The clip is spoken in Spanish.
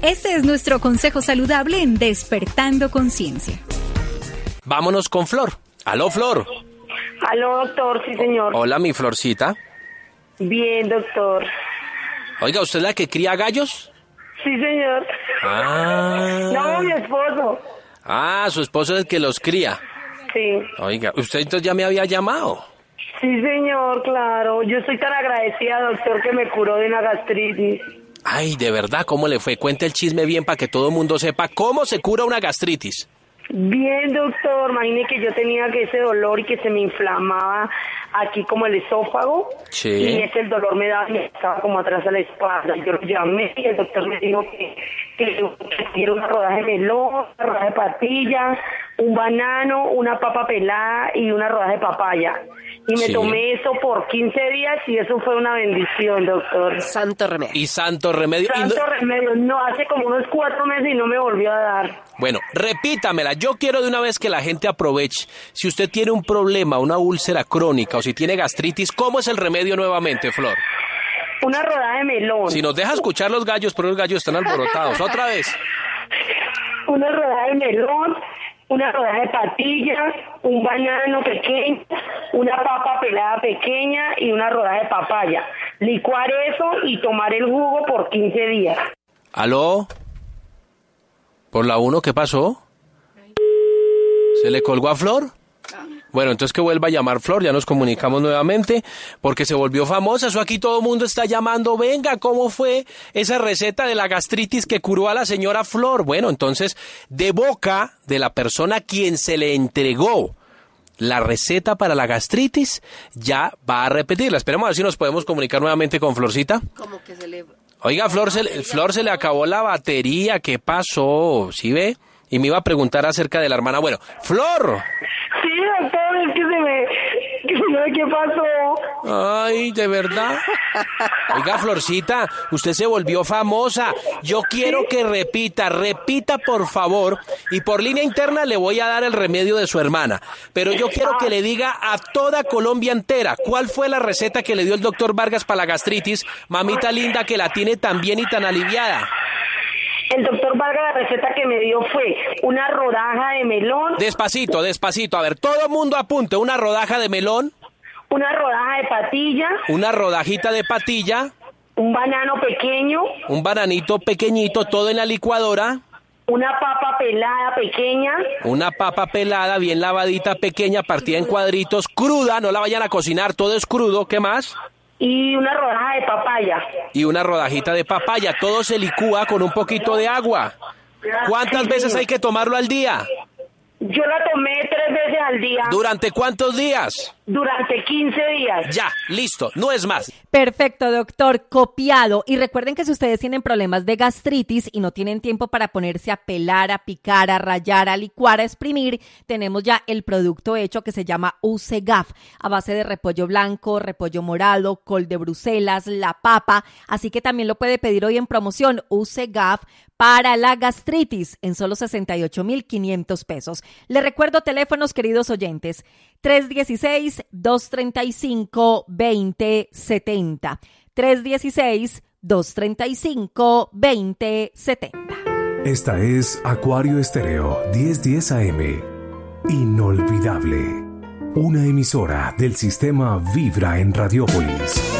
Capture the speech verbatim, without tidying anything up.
Este es nuestro consejo saludable en Despertando Conciencia. Vámonos con Flor. Aló, Flor. Aló, doctor, sí, señor. Hola, mi Florcita. Bien, doctor. Oiga, ¿usted es la que cría gallos? Sí, señor. Ah. No, mi esposo. Ah, su esposo es el que los cría. Sí. Oiga, ¿usted entonces ya me había llamado? Sí, señor, claro. Yo estoy tan agradecida, doctor, que me curó de una gastritis. Ay, de verdad, ¿cómo le fue? Cuente el chisme bien para que todo el mundo sepa cómo se cura una gastritis. Bien, doctor. Imagine que yo tenía que ese dolor y que se me inflamaba aquí como el esófago. Sí. Y ese el dolor me daba, me estaba como atrás a la espalda. Yo lo llamé y el doctor me dijo que, que quiero una rodaja de melón, una rodaja de patilla, un banano, una papa pelada y una rodaja de papaya. Y me Sí. tomé eso por quince días y eso fue una bendición, doctor. Santo remedio. Y santo remedio. y Santo no- remedio. No, hace como unos cuatro meses y no me volvió a dar. Bueno, repítamela. Yo quiero de una vez que la gente aproveche. Si usted tiene un problema, una úlcera crónica o si tiene gastritis, ¿cómo es el remedio nuevamente, Flor? Una rodaja de melón. Si nos deja escuchar los gallos, pero los gallos están alborotados. Otra vez. Una rodaja de melón, una rodaja de patilla, un banano pequeño, una papa pelada pequeña y una rodaja de papaya. Licuar eso y tomar el jugo por quince días. ¿Aló? ¿Por la uno qué pasó? ¿Se le colgó a Flor? Bueno, entonces que vuelva a llamar Flor, ya nos comunicamos nuevamente, porque se volvió famosa, eso aquí todo el mundo está llamando, venga, ¿cómo fue esa receta de la gastritis que curó a la señora Flor? Bueno, entonces, de boca de la persona a quien se le entregó la receta para la gastritis, ya va a repetirla. Esperemos a ver si nos podemos comunicar nuevamente con Florcita. Como que se le... Oiga, Flor se, le- Flor se le acabó la batería, ¿qué pasó? ¿Sí ve? Y me iba a preguntar acerca de la hermana. Bueno, Flor. Sí, doctor, es que se me... que se me- ¿Qué pasó? Ay, ¿de verdad? Oiga, Florcita, usted se volvió famosa. Yo quiero que repita, repita por favor. Y por línea interna le voy a dar el remedio de su hermana. Pero yo quiero que le diga a toda Colombia entera cuál fue la receta que le dio el doctor Vargas para la gastritis. Mamita linda que la tiene tan bien y tan aliviada. El doctor Vargas, la receta que me dio fue una rodaja de melón, Despacito, despacito. A ver, todo mundo apunte. Una rodaja de melón, una rodaja de patilla, una rodajita de patilla, un banano pequeño, un bananito pequeñito, todo en la licuadora, una papa pelada pequeña, una papa pelada, bien lavadita, pequeña, partida en cuadritos, cruda, no la vayan a cocinar, todo es crudo. ¿Qué más? y una rodaja de papaya. Y una rodajita de papaya. Todo se licúa con un poquito de agua. ¿Cuántas veces hay que tomarlo al día? Yo la tomé tres veces al día. ¿Durante cuántos días? Durante quince días. Ya, listo, no es más. Perfecto, doctor, copiado. Y recuerden que si ustedes tienen problemas de gastritis y no tienen tiempo para ponerse a pelar, a picar, a rallar, a licuar, a exprimir, tenemos ya el producto hecho que se llama Usegaf, a base de repollo blanco, repollo morado, col de Bruselas, la papa. Así que también lo puede pedir hoy en promoción, Usegaf, para la gastritis en solo sesenta y ocho mil quinientos pesos. Les recuerdo teléfonos, queridos oyentes, tres uno seis, dos tres cinco, dos cero siete cero, tres uno seis, dos tres cinco, dos cero siete cero. Esta es Acuario Estéreo diez diez A M. Inolvidable. Una emisora del sistema Vibra en Radiópolis.